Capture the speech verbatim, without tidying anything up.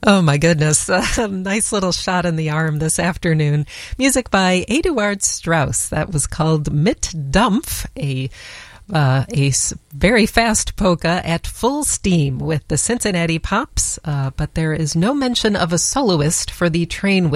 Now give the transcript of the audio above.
Oh, my goodness. A nice little shot in the arm this afternoon. Music by Eduard Strauss. That was called Mit Dampf, a uh, a s- very fast polka at full steam with the Cincinnati Pops, uh, but there is no mention of a soloist for the train